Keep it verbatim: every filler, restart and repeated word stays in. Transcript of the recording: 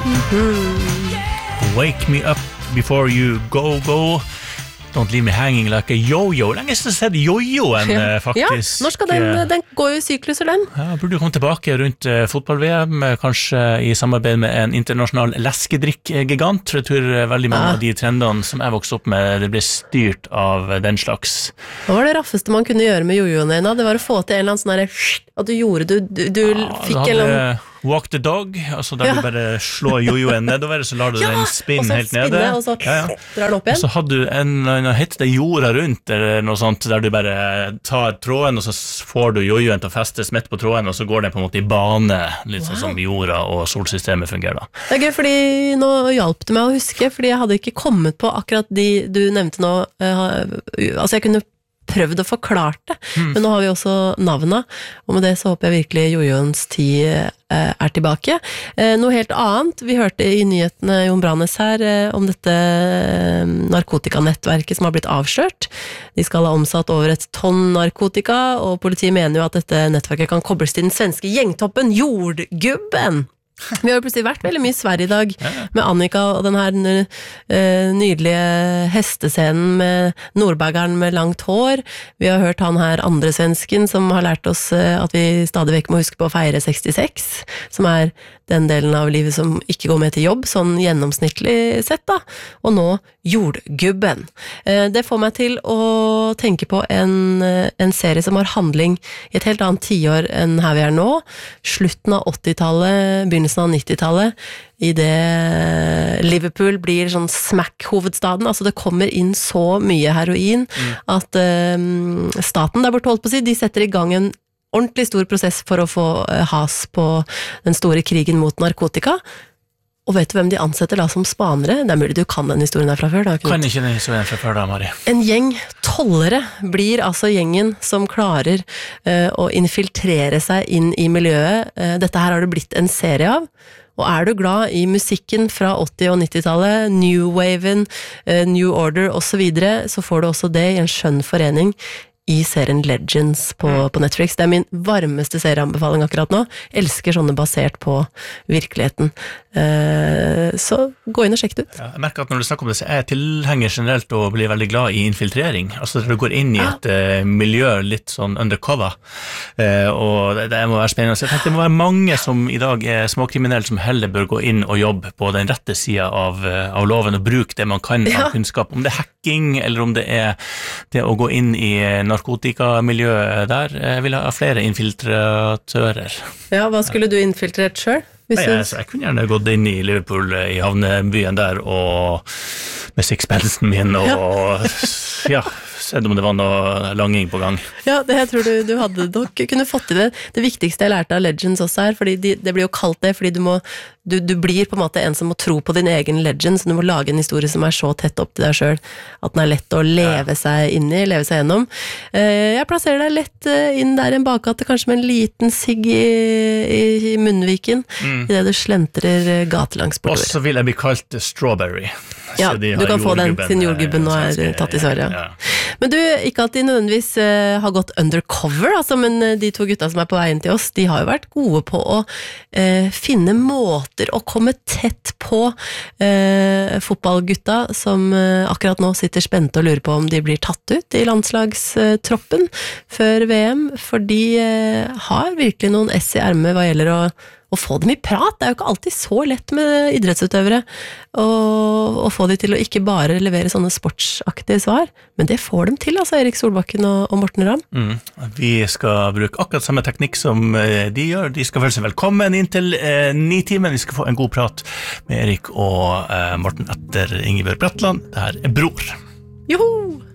Wake me up before you go, go. Don't leave me hanging like a yo-yo. Lenge siden jeg har sett yo-yoen, Ja, faktisk. når skal den, den går jo i sykluser, den. Ja, burde jo komme tilbake rundt uh, fotball-V M, kanskje i samarbeid med en internasjonal leskedrikk-gigant. Jeg tror veldig mange Ja. av de trendene som jeg vokste opp med, det ble styrt av den slags. Hva var det raffeste man kunne gjøre med jojoen din? Det var å få til en eller annen sånn der, at du gjorde, du, du, du Ja, fikk du en eller annen... hadde Walk the dog, altså der Ja. du bare slår jojoen nedover, så lar du Ja, den spinne og så helt spinne, nede. og så Ja, ja. drar den opp Og igjen. så hadde du en, en hette det jorda rundt, eller noe sånt, der du bare tar tråden, og så får du jojoen til å festes midt på tråden, og så går den på en måte i bane, litt sånn som jorda og solsystemet fungerer da. Det er gøy, fordi nå hjalp det meg å huske, fordi jeg hadde ikke kommet på akkurat de du nevnte nå. Uh, altså jeg kunne prøvd å forklare det, mm. men nå har vi også navnet, og med det så håper jeg virkelig jojoens tid uh, er tilbake. Uh, noe helt annet, vi hørte i nyhetene Jon Branes her uh, om dette uh, narkotikanettverket som har blitt avslørt. De skal ha omsatt over et tonn narkotika, og politiet mener jo at dette nettverket kan kobles til den svenske gjengtoppen Jordgubben. Vi har jo plutselig vært veldig mye i Sverige i dag med Annika og den her uh, nydelige hestescenen med nordbergeren med langt hår. Vi har hørt han her andre svensken som har lært oss uh, at vi stadig vekk må huske på å feire sekstiseks, som er den delen av livet som ikke går med til jobb, sånn gjennomsnittlig sett da. Og nå Jordgubben. Uh, det får meg til å tenke på en, uh, en serie som har handling i et helt annet tiår enn her vi er nå. Slutten av åttitallet, begynnelsen av nittitallet, i det Liverpool blir sånn smack-hovedstaden, altså det kommer inn så mye heroin mm. at um, staten der borte holdt på å si, de setter i gang en ordentlig stor prosess for å få uh, has på den store krigen mot narkotika. Og vet du hvem de ansetter da som spanere? Det er mulig du kan den historien her fra før. Da, kan ikke den historien fra før da, Mari. En gjeng tollere blir altså gjengen som klarer uh, å infiltrere seg inn i miljøet. Uh, dette her har det blitt en serie av. Og er du glad i musikken fra åtti- og nittitallet, New Waven, uh, New Order og så videre, så får du også det i en skjønn forening i serien Legends på, på Netflix. Det er min varmeste serieanbefaling akkurat nå. Elsker sånne basert på virkeligheten. Uh, så gå inn og sjekk det ut. Ja, jeg merker at når du snakker om det, så er jeg tilhenger generelt og blir veldig glad i infiltrering. Altså når du går inn i et ja. uh, miljø litt sånn undercover, uh, og det, det må være spennende. Så jeg tenker det må være mange som i dag er småkriminelle som heller bør gå inn og jobbe på den rette siden av, uh, av loven og bruke det man kan ja. av kunnskap. Om det er hacking, eller om det er det å gå inn i narkotikamiljøet der, jeg vil ha flere infiltratører. Ja, hva skulle du infiltrert selv? Nei, jeg, jeg kunne gjerne gått inn i Liverpool, i havnebyen der, og med sixpensen min, og ja, ja sett om det var noe langing på gang. Ja, det jeg tror du, du hadde nok kunne fått til det. Det viktigste jeg lærte av Legends også her, fordi de, det blir jo kalt det, fordi du må, du, du blir på en måte en som må tro på din egen legend, så du må lage en historie som er så tett opp til deg selv, at den er lett å leve ja. seg inn i, leve seg gjennom. Jeg plasserer deg lett inn der i en bakgate, kanskje med en liten sigg i, i, i munnviken, mm. i det du slentrer gatelangs bortover. Og så vil jeg bli kalt Strawberry. Ja, du kan få den siden jordgubben nå er tatt i Sverige. Ja. Men du, ikke alltid nødvendigvis uh, har gått undercover, altså, men de to gutta som er på veien til oss, de har jo vært gode på å uh, finne måter å komme tett på uh, fotballgutta som uh, akkurat nå sitter spente og lurer på om de blir tatt ut i landslagstroppen før V M, for de uh, har virkelig noen ess i ermet hva gjelder å å få dem i prat. Det er jo ikke alltid så lett med idrettsutøvere å, å få dem til å ikke bare levere sånne sportsaktige svar, men det får dem til, altså Erik Solbakken og, og Morten Ramm. Mm. Vi skal bruke akkurat samme teknikk som de gjør. De skal føle seg velkommen inn til eh, ni timer. Vi skal få en god prat med Erik og eh, Morten etter Ingebjørg Bratland. Det her er Bror. Joho!